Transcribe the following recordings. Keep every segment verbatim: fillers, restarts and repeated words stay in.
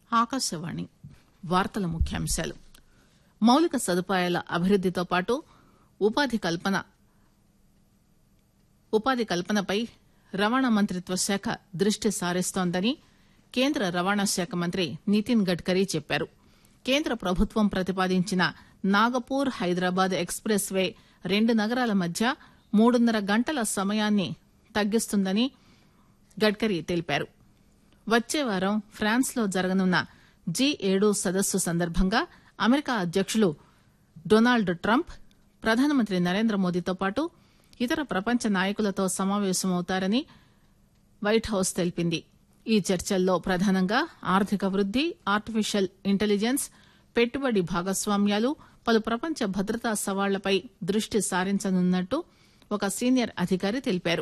ఆకాశవాణి వార్తల ముఖ్యాంశాలు. మౌలిక సదుపాయాల అభివృద్దితో పాటు ఉపాధి కల్పన ఉపాధి కల్పనపై రవాణా మంత్రిత్వ శాఖ దృష్టి సారిస్తోందని కేంద్ర రవాణా శాఖ మంత్రి నితిన్ గడ్కరీ చెప్పారు. కేంద్ర ప్రభుత్వం ప్రతిపాదించిన నాగపూర్ హైదరాబాద్ ఎక్స్ ప్రెస్ వే రెండు నగరాల మధ్య మూడున్నర గంటల సమయాన్ని తగ్గిస్తుందని గడ్కరీ తెలిపారు. వచ్చే వారం ఫ్రాన్స్ లో జరగనున్న జీ ఏడు సదస్సు సందర్భంగా అమెరికా అధ్యకులు డొనాల్డ్ ట్రంప్ ప్రధానమంత్రి నరేంద్ర మోదీతో పాటు ఇతర ప్రపంచ నాయకులతో సమావేశమవుతారని వైట్ హౌస్ తెలిపింది. ఈ చర్చల్లో ప్రధానంగా ఆర్థిక వృద్ది, ఆర్టిఫిషియల్ ఇంటెలిజెన్స్, పెట్టుబడి భాగస్వామ్యాలు, పలు ప్రపంచ భద్రతా సవాళ్లపై దృష్టి సారించనున్నట్టు ఒక సీనియర్ అధికారి తెలిపారు.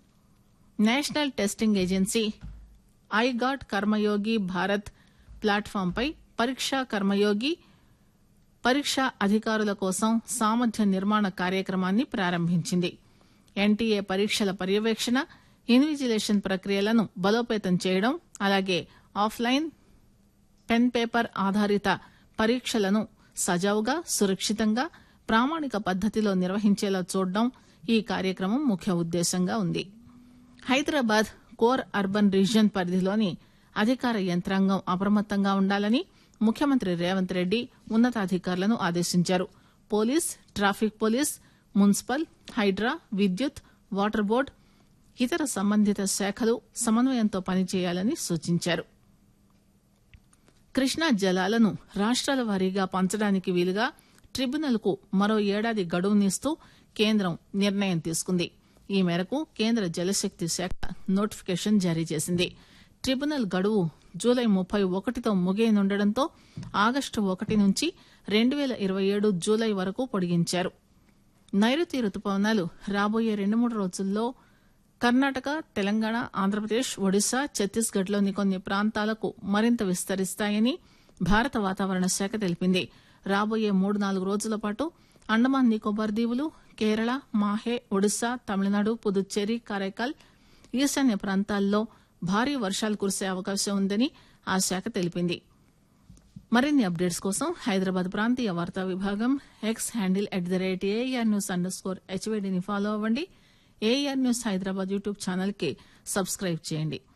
నేషనల్ టెస్టింగ్ ఏజెన్సీ ఐగాట్ కర్మయోగి భారత్ ప్లాట్ఫామ్ పై పరీక్షా కర్మయోగి పరీక్షా అధికారుల కోసం సామర్థ్య నిర్మాణ కార్యక్రమాన్ని ప్రారంభించింది. ఎన్టీఏ పరీక్షల పర్యవేక్షణ, ఇన్విజిలేషన్ ప్రక్రియలను బలోపేతం చేయడం, అలాగే ఆఫ్లైన్ పెన్ పేపర్ ఆధారిత పరీక్షలను సజావుగా, సురక్షితంగా, ప్రామాణిక పద్దతిలో నిర్వహించేలా చూడడం ఈ కార్యక్రమం ముఖ్య ఉద్దేశంగా ఉంది. హైదరాబాద్ కోర్ అర్బన్ రీజియన్ పరిధిలోని అధికార యంత్రాంగం అప్రమత్తంగా ఉండాలని ముఖ్యమంత్రి రేవంత్ రెడ్డి ఉన్నతాధికారులను ఆదేశించారు. Police, traffic police, municipal, Hydraa, విద్యుత్, వాటర్ బోర్డు, ఇతర సంబంధిత శాఖలు సమన్వయంతో పనిచేయాలని సూచించారు. కృష్ణా జలాలను రాష్ట్రాల వారీగా పంచడానికి వీలుగా ట్రిబ్యునల్ కు మరో ఏడాది గడువునిస్తూ కేంద్రం నిర్ణయం తీసుకుంది. ఈ మేరకు కేంద్ర జలశక్తి శాఖ నోటిఫికేషన్ జారీ చేసింది. ట్రిబ్యునల్ గడువు జూలై ముప్పై ఒకటితో ముగియనుండటంతో ఆగస్టు ఒకటి నుంచి రెండు పేల ఇరవై ఏడు జూలై వరకు పొడిగించారు. నైరుతి రుతుపవనాలు రాబోయే రెండు మూడు రోజుల్లో కర్ణాటక, తెలంగాణ, ఆంధ్రప్రదేశ్, ఒడిశా, ఛత్తీస్గఢ్ లోని కొన్ని ప్రాంతాలకు మరింత విస్తరిస్తాయని భారత వాతావరణ శాఖ తెలిపింది. రాబోయే మూడు నాలుగు రోజుల పాటు అండమాన్ నికోబార్ దీవులు, కేరళ, మాహే, ఒడిశా, తమిళనాడు, పుదుచ్చేరి, కారైకాల్, ఈశాన్య ప్రాంతాల్లో భారీ వర్షాలు కురిసే అవకాశం ఉందని ఆ శాఖ తెలిపింది. మరిన్ని అప్డేట్స్ కోసం హైదరాబాద్ ప్రాంతీయ వార్తా విభాగం X handle at the rate AR news under score హెచ్వైడీని follow అవ్వండి. AR news Hyderabad YouTube channel కి సబ్స్క్రైబ్ చేయండి.